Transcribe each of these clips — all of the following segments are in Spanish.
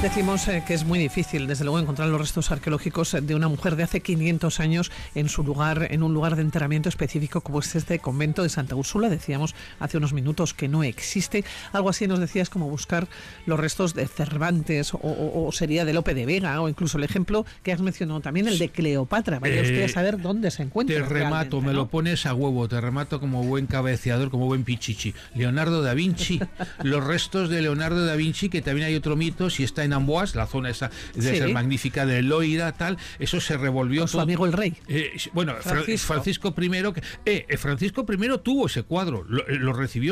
Decimos que es muy difícil, desde luego, encontrar los restos arqueológicos de una mujer de hace 500 años en su lugar, en un lugar de enterramiento específico como es este convento de Santa Úrsula. Decíamos hace unos minutos que no existe. Algo así nos decías como buscar los restos de Cervantes o sería de Lope de Vega, o incluso el ejemplo que has mencionado también, el de Cleopatra. Vaya usted a saber dónde se encuentra. Te remato, me lo pones a huevo, te remato como buen cabeceador, como buen pichichi. Leonardo da Vinci, los restos de Leonardo da Vinci, que también hay otro mito, si está en Amboise, la zona esa de ser magnífica de Loira, tal, eso se revolvió. Con su amigo el rey. Francisco I. Francisco I tuvo ese cuadro, lo recibió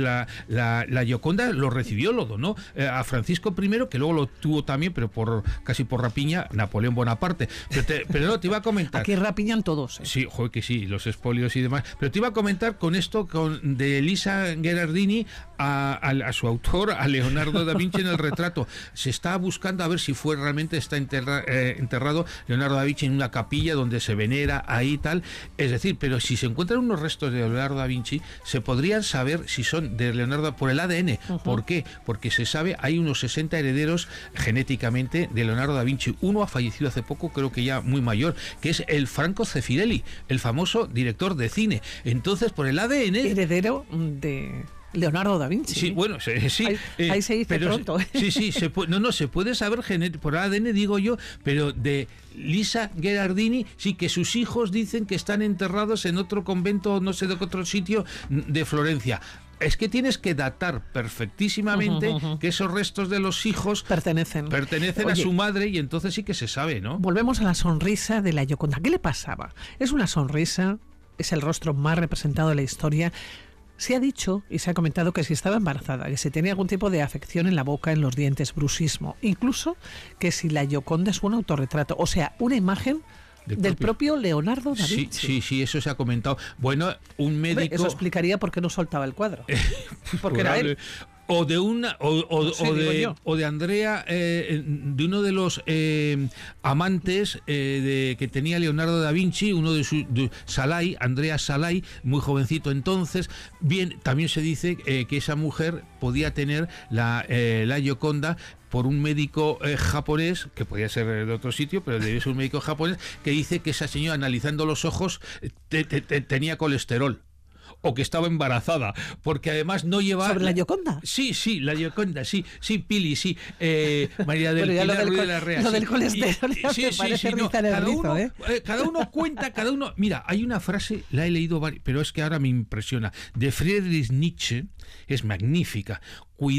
la Gioconda, lo recibió, lo donó a Francisco I, que luego lo tuvo también, pero casi por rapiña, Napoleón Bonaparte. Pero no, te iba a comentar. Aquí rapiñan todos. Sí, joder, que sí, los espolios y demás. Pero te iba a comentar con esto, de Elisa Gherardini a su autor, a Leonardo da Vinci en el retrato. Se está buscando a ver si realmente está enterrado Leonardo da Vinci en una capilla donde se venera ahí tal. Es decir, pero si se encuentran unos restos de Leonardo da Vinci, se podrían saber si son de Leonardo por el ADN. ¿Por qué? Porque se sabe, hay unos 60 herederos genéticamente de Leonardo da Vinci. Uno ha fallecido hace poco, creo que ya muy mayor, que es el Franco Zeffirelli, el famoso director de cine. Entonces, por el ADN... Heredero de Leonardo da Vinci. Sí, bueno, sí. Ahí se dice pero, pronto. Sí, se puede saber por ADN, digo yo, pero de Lisa Gherardini, sí, que sus hijos dicen que están enterrados en otro convento, no sé de qué otro sitio de Florencia. Es que tienes que datar perfectísimamente que esos restos de los hijos pertenecen a su madre, y entonces sí que se sabe, ¿no? Volvemos a la sonrisa de la Gioconda. ¿Qué le pasaba? Es una sonrisa, es el rostro más representado de la historia. Se ha dicho y se ha comentado que si estaba embarazada, que si tenía algún tipo de afección en la boca, en los dientes, bruxismo, incluso que si la Gioconda es un autorretrato, o sea, una imagen del propio Leonardo da Vinci. Sí, eso se ha comentado. Bueno, un médico... Eso explicaría por qué no soltaba el cuadro. Porque era él. O de Andrea, de uno de los amantes que tenía Leonardo da Vinci, uno de Salai, Andrea Salai, muy jovencito entonces. Bien, también se dice que esa mujer podía tener la Gioconda por un médico japonés, que podía ser de otro sitio, pero debe ser un médico japonés, que dice que esa señora, analizando los ojos, tenía colesterol. O que estaba embarazada, porque además no llevaba... ¿Sobre la Gioconda? Sí, la Gioconda, sí, Pili, sí, María del Pilar Ruiz de la Rea. Lo del colesterol, cada uno cuenta, mira, hay una frase, la he leído, pero es que ahora me impresiona, de Friedrich Nietzsche, es magnífica.